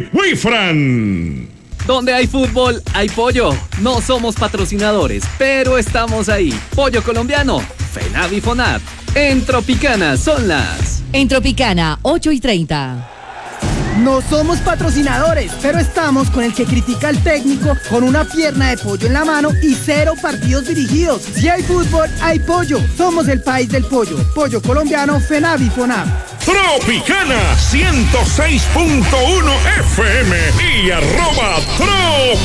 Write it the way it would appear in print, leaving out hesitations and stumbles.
WeFran. Donde hay fútbol, hay pollo. No somos patrocinadores, pero estamos ahí. Pollo colombiano, FENAV y FONAV. En Tropicana son las... En Tropicana, 8:30. No somos patrocinadores, pero estamos con el que critica al técnico con una pierna de pollo en la mano y 0 partidos dirigidos. Si hay fútbol, hay pollo. Somos el país del pollo. Pollo colombiano, FENAV y FONAV. Tropicana 106.1 FM y @Trop